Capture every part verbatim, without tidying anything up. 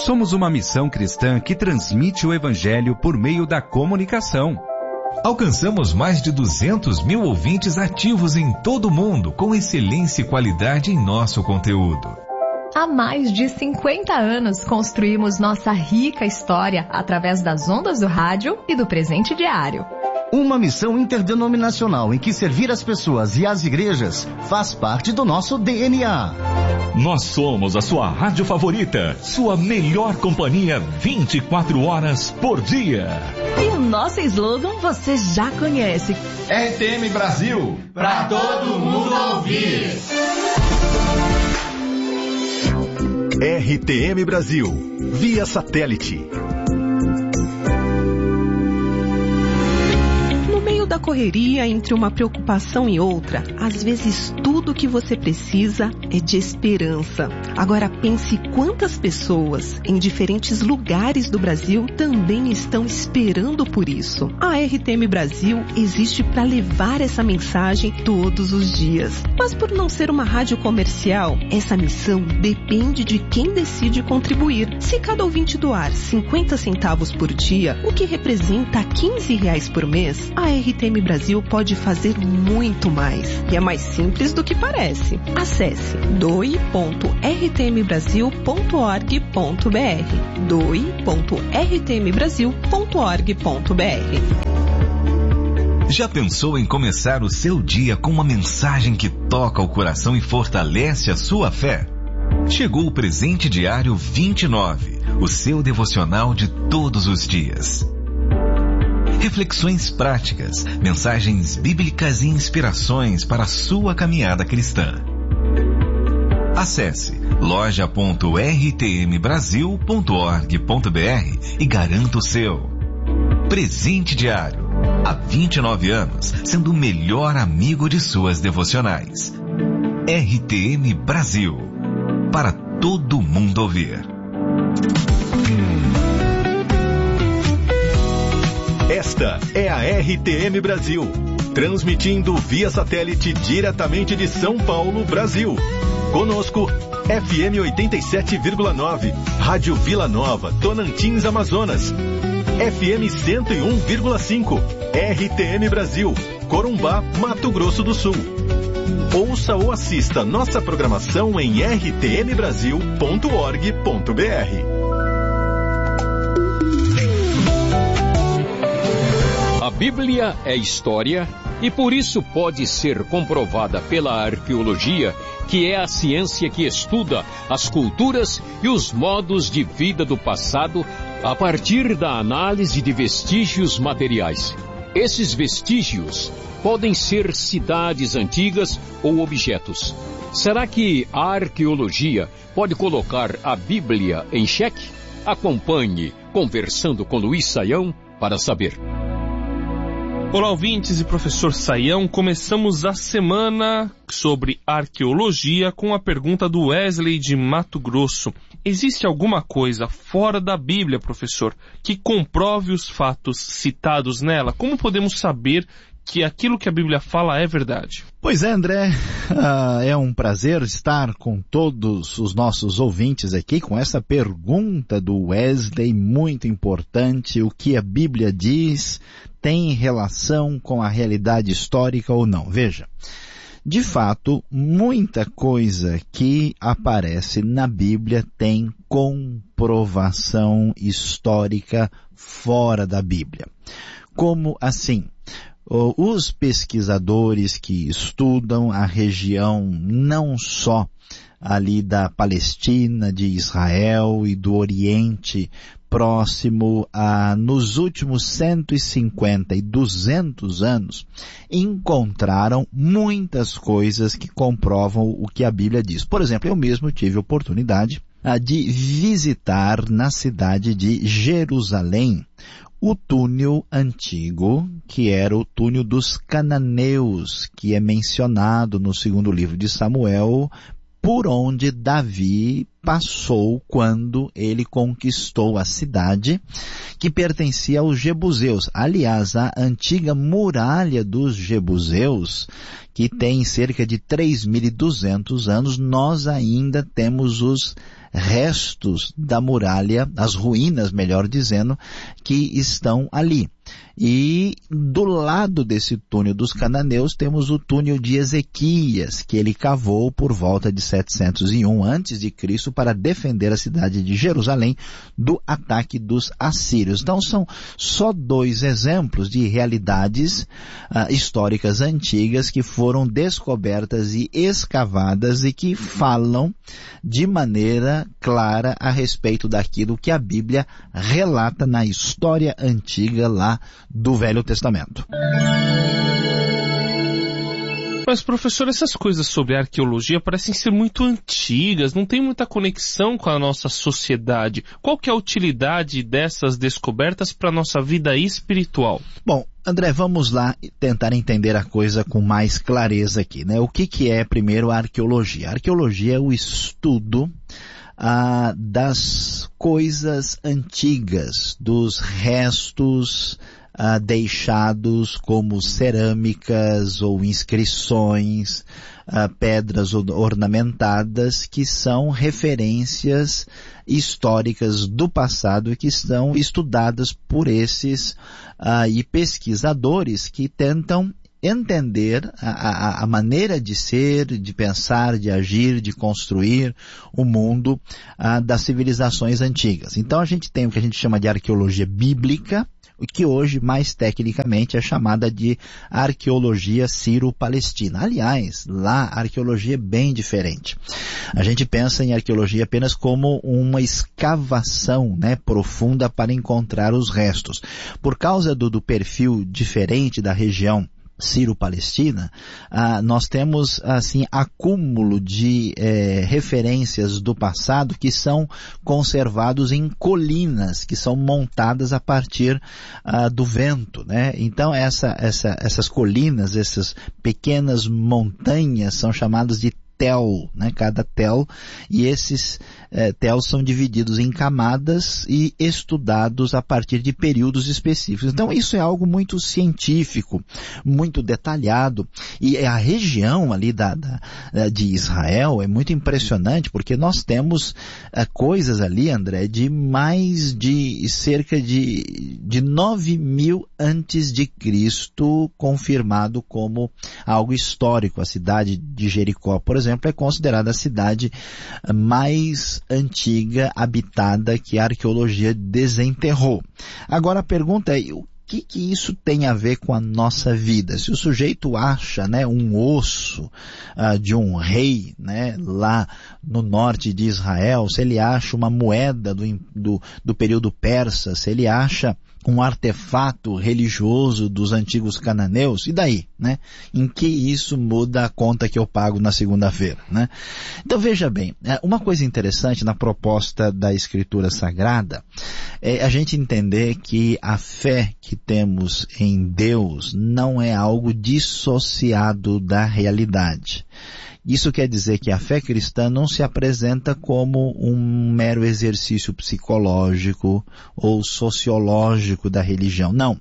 Somos uma missão cristã que transmite o Evangelho por meio da comunicação. Alcançamos mais de duzentos mil ouvintes ativos em todo o mundo, com excelência e qualidade em nosso conteúdo. Há mais de cinquenta anos construímos nossa rica história através das ondas do rádio e do presente diário. Uma missão interdenominacional em que servir as pessoas e as igrejas faz parte do nosso D N A. Nós somos a sua rádio favorita, sua melhor companhia vinte e quatro horas por dia. E o nosso slogan você já conhece. R T M Brasil, pra todo mundo ouvir. R T M Brasil, via satélite. Da correria entre uma preocupação e outra, às vezes tudo que você precisa é de esperança. Agora pense quantas pessoas em diferentes lugares do Brasil também estão esperando por isso. A R T M Brasil existe para levar essa mensagem todos os dias. Mas por não ser uma rádio comercial, essa missão depende de quem decide contribuir. Se cada ouvinte doar cinquenta centavos por dia, o que representa quinze reais por mês, a R T M Brasil pode fazer muito mais. E é mais simples do que parece. Acesse doe ponto r t m brasil ponto org ponto b r doe ponto r t m brasil ponto org ponto b r. Já pensou em começar o seu dia com uma mensagem que toca o coração e fortalece a sua fé? Chegou o Presente Diário vinte e nove, o seu devocional de todos os dias. Reflexões práticas, mensagens bíblicas e inspirações para a sua caminhada cristã. Acesse loja ponto r t m brasil ponto org ponto b r e garanta o seu. Presente Diário, há vinte e nove anos, sendo o melhor amigo de suas devocionais. R T M Brasil, para todo mundo ouvir. Esta é a R T M Brasil, transmitindo via satélite diretamente de São Paulo, Brasil. Conosco, F M oitenta e sete vírgula nove, Rádio Vila Nova, Tonantins, Amazonas. F M cento e um vírgula cinco, R T M Brasil, Corumbá, Mato Grosso do Sul. Ouça ou assista nossa programação em r t m brasil ponto org ponto b r. A Bíblia é história e por isso pode ser comprovada pela arqueologia, que é a ciência que estuda as culturas e os modos de vida do passado a partir da análise de vestígios materiais. Esses vestígios podem ser cidades antigas ou objetos. Será que a arqueologia pode colocar a Bíblia em xeque? Acompanhe Conversando com Luiz Saião para saber. Olá, ouvintes e professor Saião. Começamos a semana sobre arqueologia com a pergunta do Wesley de Mato Grosso. Existe alguma coisa fora da Bíblia, professor, que comprove os fatos citados nela? Como podemos saber que aquilo que a Bíblia fala é verdade? Pois é, André, uh, é um prazer estar com todos os nossos ouvintes aqui com essa pergunta do Wesley, muito importante. O que a Bíblia diz tem relação com a realidade histórica ou não? Veja, de fato, muita coisa que aparece na Bíblia tem comprovação histórica fora da Bíblia. Como assim? Os pesquisadores que estudam a região não só ali da Palestina, de Israel e do Oriente Próximo, ah, nos últimos cento e cinquenta e duzentos anos, encontraram muitas coisas que comprovam o que a Bíblia diz. Por exemplo, eu mesmo tive a oportunidade ah, de visitar na cidade de Jerusalém o túnel antigo, que era o túnel dos cananeus, que é mencionado no segundo livro de Samuel, por onde Davi passou quando ele conquistou a cidade que pertencia aos jebuseus. Aliás, a antiga muralha dos jebuseus, que tem cerca de três mil e duzentos anos, nós ainda temos os restos da muralha, as ruínas, melhor dizendo, que estão ali. E do lado desse túnel dos cananeus temos o túnel de Ezequias, que ele cavou por volta de setecentos e um antes de Cristo para defender a cidade de Jerusalém do ataque dos assírios. Então são só dois exemplos de realidades ah, históricas antigas que foram descobertas e escavadas e que falam de maneira clara a respeito daquilo que a Bíblia relata na história antiga lá do Velho Testamento. Mas, professor, essas coisas sobre arqueologia parecem ser muito antigas, não tem muita conexão com a nossa sociedade. Qual que é a utilidade dessas descobertas para a nossa vida espiritual? Bom, André, vamos lá tentar entender a coisa com mais clareza aqui, né? O que que é, primeiro, a arqueologia? A arqueologia é o estudo ah, das coisas antigas, dos restos Uh, deixados como cerâmicas ou inscrições, uh, pedras ornamentadas que são referências históricas do passado e que são estudadas por esses uh, e pesquisadores que tentam entender a, a, a maneira de ser, de pensar, de agir, de construir o mundo uh, das civilizações antigas. Então a gente tem o que a gente chama de arqueologia bíblica, o que hoje mais tecnicamente é chamada de arqueologia sírio-palestina. Aliás, lá a arqueologia é bem diferente. A gente pensa em arqueologia apenas como uma escavação, né, profunda para encontrar os restos. Por causa do, do perfil diferente da região Sírio-Palestina, ah, nós temos assim acúmulo de eh, referências do passado que são conservados em colinas que são montadas a partir ah, do vento, né? Então essa, essa, essas colinas, essas pequenas montanhas são chamadas de tel, né? Cada tel, e esses eh, tels são divididos em camadas e estudados a partir de períodos específicos. Então isso é algo muito científico, muito detalhado, e a região ali da, da, de Israel é muito impressionante, porque nós temos eh, coisas ali, André, de mais de cerca de, de nove mil antes de Cristo, confirmado como algo histórico. A cidade de Jericó, por exemplo, exemplo, é considerada a cidade mais antiga habitada que a arqueologia desenterrou. Agora a pergunta é, o que que isso tem a ver com a nossa vida? Se o sujeito acha, né, um osso uh, de um rei, né, lá no norte de Israel, se ele acha uma moeda do, do, do período persa, se ele acha um artefato religioso dos antigos cananeus, e daí, né? Em que isso muda a conta que eu pago na segunda-feira, né? Então veja bem, uma coisa interessante na proposta da Escritura Sagrada é a gente entender que a fé que temos em Deus não é algo dissociado da realidade. Isso quer dizer que a fé cristã não se apresenta como um mero exercício psicológico ou sociológico da religião. Não.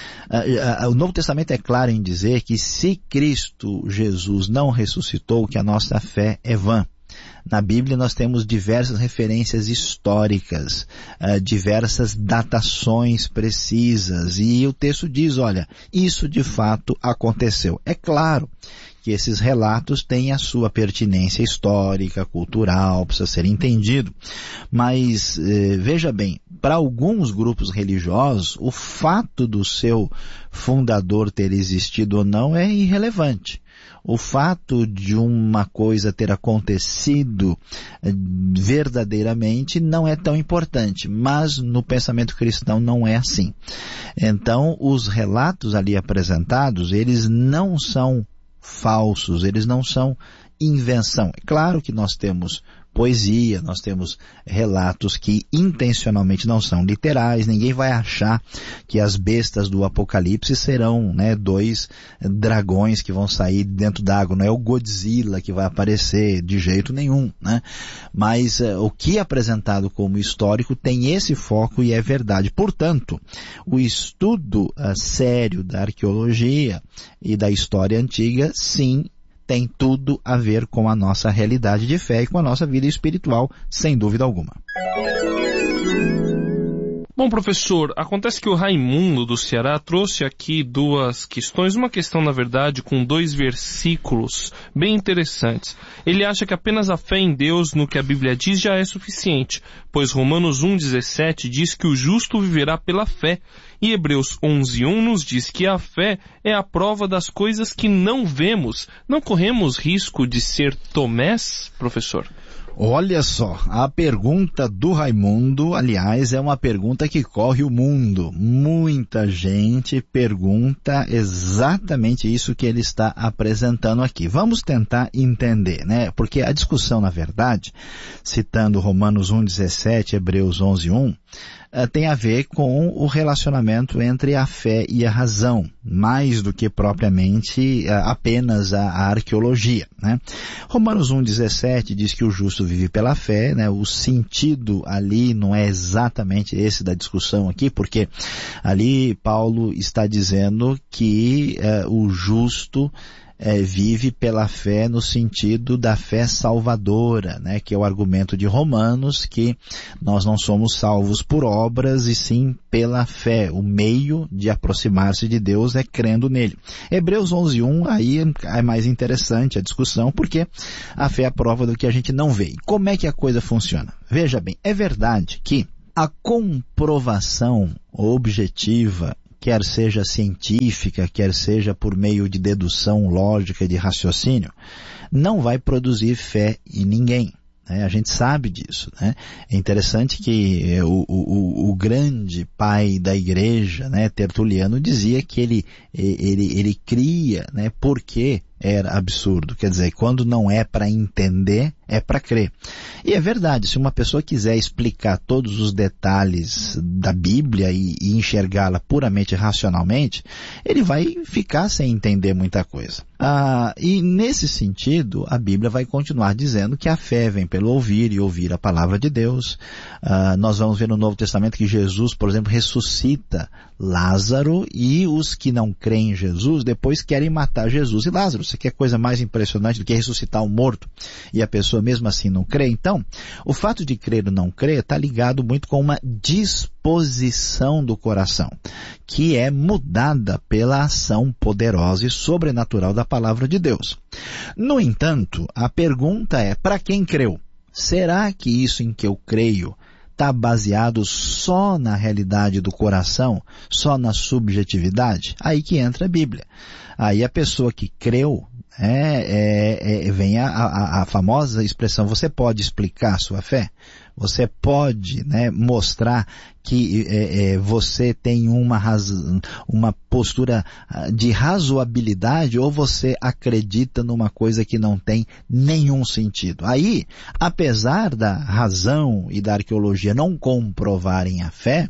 O Novo Testamento é claro em dizer que se Cristo Jesus não ressuscitou, que a nossa fé é vã. Na Bíblia nós temos diversas referências históricas, uh, diversas datações precisas, e o texto diz, olha, isso de fato aconteceu. É claro que esses relatos têm a sua pertinência histórica, cultural, precisa ser entendido, mas eh, veja bem, para alguns grupos religiosos, o fato do seu fundador ter existido ou não é irrelevante. O fato de uma coisa ter acontecido verdadeiramente não é tão importante, mas no pensamento cristão não é assim. Então, os relatos ali apresentados, eles não são falsos, eles não são invenção. É claro que nós temos poesia, nós temos relatos que intencionalmente não são literais, ninguém vai achar que as bestas do Apocalipse serão, né, dois dragões que vão sair dentro d'água, não é o Godzilla que vai aparecer de jeito nenhum, né? Mas uh, o que é apresentado como histórico tem esse foco e é verdade. Portanto, o estudo uh, sério da arqueologia e da história antiga, sim, tem tudo a ver com a nossa realidade de fé e com a nossa vida espiritual, sem dúvida alguma. Bom, professor, acontece que o Raimundo do Ceará trouxe aqui duas questões. Uma questão, na verdade, com dois versículos bem interessantes. Ele acha que apenas a fé em Deus no que a Bíblia diz já é suficiente, pois Romanos um, dezessete diz que o justo viverá pela fé. E Hebreus onze, um nos diz que a fé é a prova das coisas que não vemos. Não corremos risco de ser Tomés, professor? Olha só, a pergunta do Raimundo, aliás, é uma pergunta que corre o mundo. Muita gente pergunta exatamente isso que ele está apresentando aqui. Vamos tentar entender, né? Porque a discussão, na verdade, citando Romanos um, dezessete, Hebreus onze, um, tem a ver com o relacionamento entre a fé e a razão, mais do que propriamente apenas a, a arqueologia, né? Romanos um, dezessete diz que o justo vive pela fé, né? O sentido ali não é exatamente esse da discussão aqui, porque ali Paulo está dizendo que uh, o justo É, vive pela fé no sentido da fé salvadora, né, que é o argumento de Romanos, que nós não somos salvos por obras e sim pela fé. O meio de aproximar-se de Deus é crendo nele. Hebreus onze, um, aí é mais interessante a discussão, porque a fé é a prova do que a gente não vê. E como é que a coisa funciona? Veja bem, é verdade que a comprovação objetiva, quer seja científica, quer seja por meio de dedução lógica e de raciocínio, não vai produzir fé em ninguém. Né? A gente sabe disso. Né? É interessante que o, o, o grande pai da igreja, né, Tertuliano, dizia que ele, ele, ele cria, né, porque era absurdo. Quer dizer, quando não é para entender, é para crer. E é verdade, se uma pessoa quiser explicar todos os detalhes da Bíblia e, e enxergá-la puramente racionalmente, ele vai ficar sem entender muita coisa. Ah, e nesse sentido, a Bíblia vai continuar dizendo que a fé vem pelo ouvir e ouvir a palavra de Deus. Ah, nós vamos ver no Novo Testamento que Jesus, por exemplo, ressuscita Lázaro, e os que não creem em Jesus depois querem matar Jesus e Lázaro. Você quer coisa mais impressionante do que ressuscitar um morto e a pessoa mesmo assim não crê? Então, o fato de crer ou não crer está ligado muito com uma disposição do coração, que é mudada pela ação poderosa e sobrenatural da palavra de Deus. No entanto, a pergunta é, para quem creu? Será que isso em que eu creio está baseado só na realidade do coração, só na subjetividade? Aí que entra a Bíblia. Aí a pessoa que creu, é, é, é, vem a, a, a famosa expressão, você pode explicar a sua fé? Você pode, né, mostrar que é, é, você tem uma, razão, uma postura de razoabilidade, ou você acredita numa coisa que não tem nenhum sentido? Aí, apesar da razão e da arqueologia não comprovarem a fé,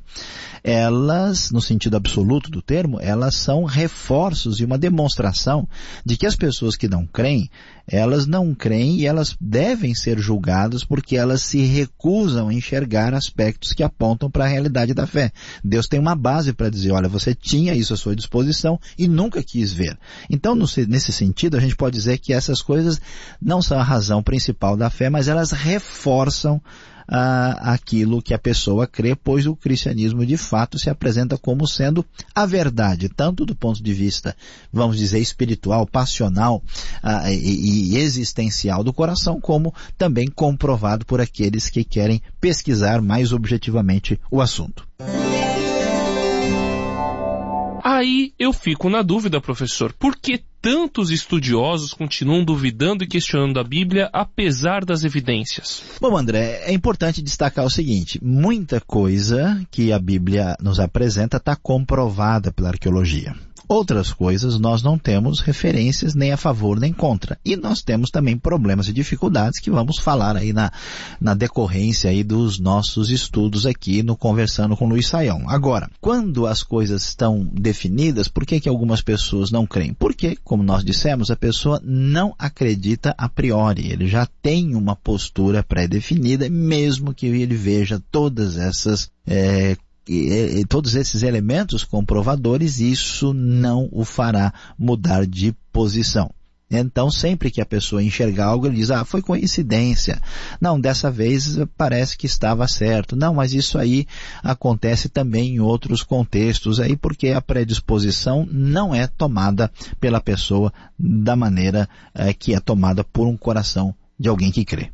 elas, no sentido absoluto do termo, elas são reforços e uma demonstração de que as pessoas que não creem, elas não creem e elas devem ser julgadas porque elas se recusam a enxergar aspectos que apontam para a realidade da fé. Deus tem uma base para dizer, olha, você tinha isso à sua disposição e nunca quis ver. Então, nesse sentido, a gente pode dizer que essas coisas não são a razão principal da fé, mas elas reforçam ah, aquilo que a pessoa crê, pois o cristianismo de fato se apresenta como sendo a verdade, tanto do ponto de vista, vamos dizer, espiritual, passional ah, e, e existencial do coração, como também comprovado por aqueles que querem pesquisar mais objetivamente o assunto. Aí eu fico na dúvida, professor, por que tantos estudiosos continuam duvidando e questionando a Bíblia apesar das evidências? Bom, André, é importante destacar o seguinte: muita coisa que a Bíblia nos apresenta está comprovada pela arqueologia. Outras coisas nós não temos referências nem a favor nem contra. E nós temos também problemas e dificuldades que vamos falar aí na, na decorrência aí dos nossos estudos aqui no Conversando com Luiz Saião. Agora, quando as coisas estão definidas, por que que algumas pessoas não creem? Porque, como nós dissemos, a pessoa não acredita a priori. Ele já tem uma postura pré-definida, mesmo que ele veja todas essas é, E, e, todos esses elementos comprovadores, isso não o fará mudar de posição. Então, sempre que a pessoa enxergar algo, ele diz, ah, foi coincidência. Não, dessa vez parece que estava certo. Não, mas isso aí acontece também em outros contextos aí, porque a predisposição não é tomada pela pessoa da maneira é, que é tomada por um coração de alguém que crê.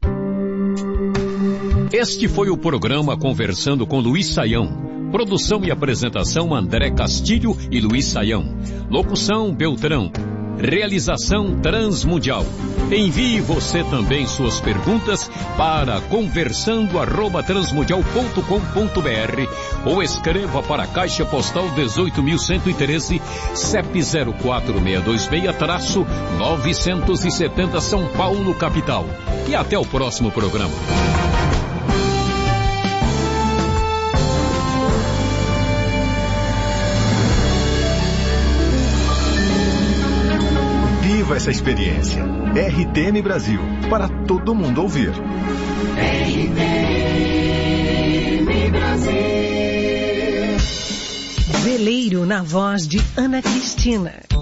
Este foi o programa Conversando com Luiz Saião. Produção e apresentação André Castilho e Luiz Saião. Locução Beltrão. Realização Transmundial. Envie você também suas perguntas para conversando arroba transmundial ponto com ponto br ou escreva para a Caixa Postal dezoito mil cento e treze, C E P zero quatro seis dois seis, novecentos e setenta São Paulo, capital. E até o próximo programa. Viva essa experiência. R T M Brasil, para todo mundo ouvir. R T M Brasil. Veleiro na voz de Ana Cristina.